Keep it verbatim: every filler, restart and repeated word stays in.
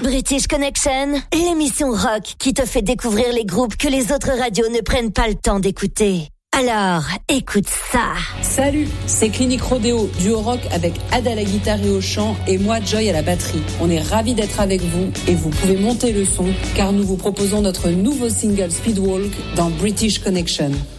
British Connection, l'émission rock qui te fait découvrir les groupes que les autres radios ne prennent pas le temps d'écouter. Alors, écoute ça. Salut, c'est Clinique Rodéo, duo rock avec Ad à la guitare et au chant et moi, Joy, à la batterie. On est ravis d'être avec vous et vous pouvez monter le son car nous vous proposons notre nouveau single Speedwalk dans British Connection.